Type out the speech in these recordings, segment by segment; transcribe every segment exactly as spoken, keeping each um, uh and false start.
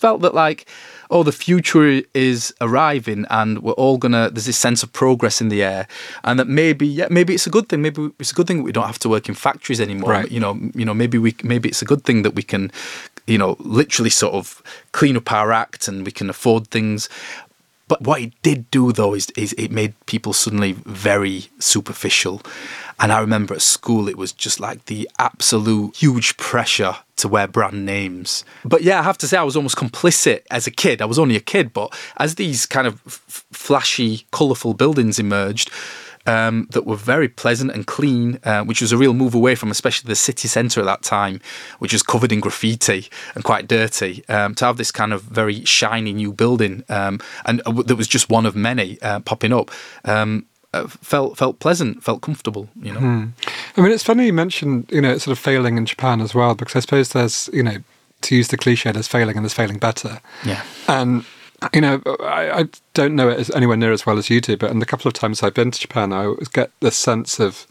felt that like, oh, the future is arriving and we're all gonna, there's this sense of progress in the air, and that maybe, yeah, maybe it's a good thing. Maybe it's a good thing that we don't have to work in factories anymore. Right. You know, you know, maybe we, maybe it's a good thing that we can, you know, literally sort of clean up our act and we can afford things. But what it did do, though, is, is it made people suddenly very superficial. And I remember at school, it was just like the absolute huge pressure to wear brand names. But yeah, I have to say, I was almost complicit as a kid. I was only a kid, but as these kind of f- flashy, colourful buildings emerged, Um, that were very pleasant and clean, uh, which was a real move away from especially the city centre at that time, which was covered in graffiti and quite dirty. Um, to have this kind of very shiny new building, um, and uh, that was just one of many uh, popping up, um, uh, felt felt pleasant, felt comfortable. You know, hmm. I mean, it's funny you mentioned, you know, it's sort of failing in Japan as well, because I suppose there's, you know, to use the cliche, there's failing and there's failing better. Yeah, and. You know, I, I don't know it as anywhere near as well as you do, but in the couple of times I've been to Japan, I always get this sense of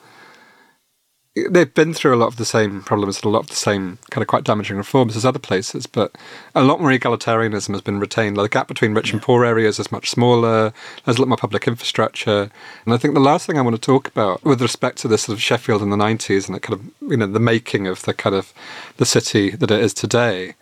they've been through a lot of the same problems and a lot of the same kind of quite damaging reforms as other places, but a lot more egalitarianism has been retained. The gap between rich yeah. and poor areas is much smaller. There's a lot more public infrastructure. And I think the last thing I want to talk about with respect to this sort of Sheffield in the nineties and the kind of, you know, the making of the kind of the city that it is today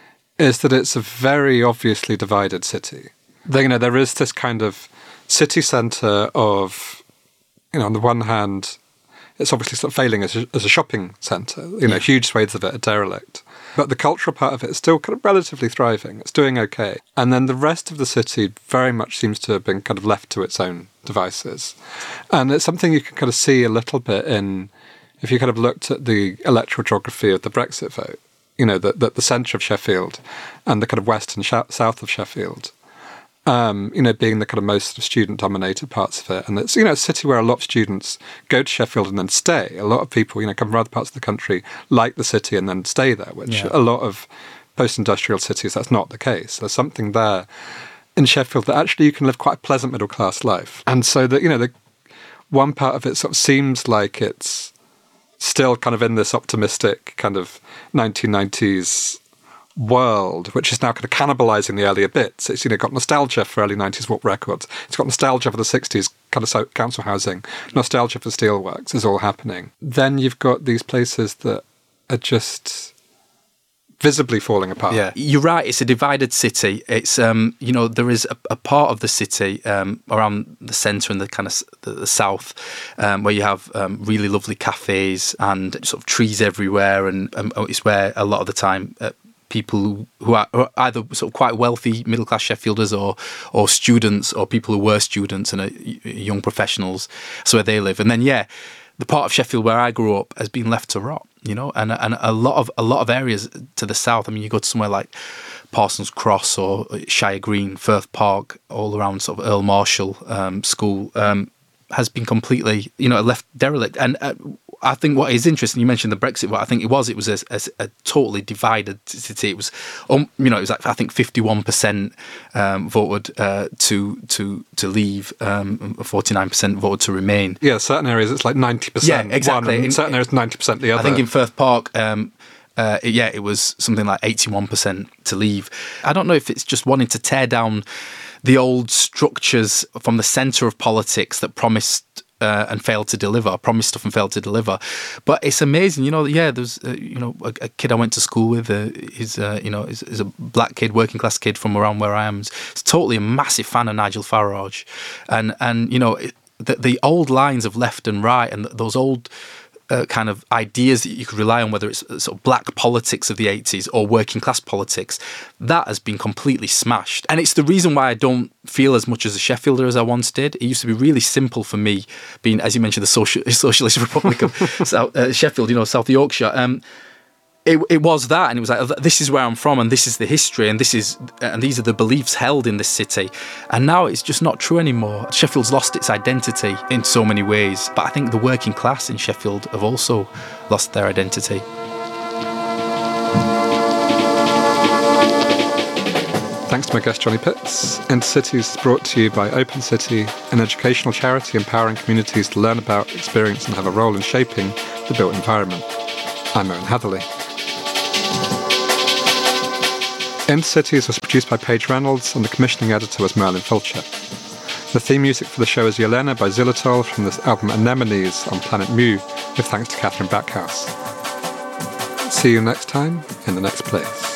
is that it's a very obviously divided city. There, you know, there is this kind of city centre of, you know, on the one hand, it's obviously sort of failing as a, as a shopping centre. You know, yeah. huge swathes of it are derelict. But the cultural part of it is still kind of relatively thriving. It's doing okay. And then the rest of the city very much seems to have been kind of left to its own devices. And it's something you can kind of see a little bit in, if you kind of looked at the electoral geography of the Brexit vote. You know, the, the, the centre of Sheffield and the kind of west and sh- south of Sheffield, um, you know, being the kind of most student-dominated parts of it. And it's, you know, a city where a lot of students go to Sheffield and then stay. A lot of people, you know, come from other parts of the country, like the city and then stay there, which yeah. a lot of post-industrial cities, that's not the case. There's something there in Sheffield that actually you can live quite a pleasant middle-class life. And so that, you know, the one part of it sort of seems like it's still kind of in this optimistic kind of nineteen nineties world, which is now kind of cannibalising the earlier bits. It's, you know, got nostalgia for early nineties Warp Records. It's got nostalgia for the sixties kind of so- council housing. Nostalgia for steelworks is all happening. Then you've got these places that are just visibly falling apart. Yeah, you're right. It's a divided city. It's um, you know, there is a, a part of the city um, around the centre and the kind of the, the south, um, where you have um, really lovely cafes and sort of trees everywhere, and um, it's where a lot of the time uh, people who, who are either sort of quite wealthy middle class Sheffielders or or students or people who were students and are young professionals. So where they live, and then yeah, the part of Sheffield where I grew up has been left to rot. You know, and and a lot of a lot of areas to the south. I mean, you go to somewhere like Parsons Cross or Shire Green, Firth Park, all around sort of Earl Marshall um, School, um, has been completely, you know, left derelict. And uh, I think what is interesting, you mentioned the Brexit vote. I think it was it was a, a, a totally divided city. It was, um, you know, it was like I think fifty-one percent um, voted uh, to to to leave, um, forty-nine percent voted to remain. Yeah, certain areas it's like ninety percent. Yeah, exactly. One, and in certain areas ninety percent the other. I think in Firth Park, um, uh, it, yeah, it was something like eighty-one percent to leave. I don't know if it's just wanting to tear down the old structures from the centre of politics that promised uh, and failed to deliver, promised stuff and failed to deliver. But it's amazing, you know. Yeah, there's uh, you know a, a kid I went to school with. Uh, is uh, you know is, is a black kid, working class kid from around where I am. He's totally a massive fan of Nigel Farage, and and you know it, the the old lines of left and right and those old. Uh, kind of ideas that you could rely on, whether it's sort of black politics of the eighties or working class politics, that has been completely smashed. And it's the reason why I don't feel as much as a Sheffielder as I once did. It used to be really simple for me, being, as you mentioned, the social, Socialist Republic of South, uh, Sheffield, you know, South Yorkshire. Um, It, it was that, and it was like, this is where I'm from, and this is the history, and this is, and these are the beliefs held in this city. And now it's just not true anymore. Sheffield's lost its identity in so many ways, but I think the working class in Sheffield have also lost their identity. Thanks to my guest Johnny Pitts. Intercities is brought to you by Open City, an educational charity empowering communities to learn about, experience, and have a role in shaping the built environment. I'm Owen Hatherley. In Cities was produced by Paige Reynolds, and the commissioning editor was Merlin Fulcher. The theme music for the show is Yelena by Xylitol from the album Anemones on Planet Mu, with thanks to Catherine Backhouse. See you next time in the next place.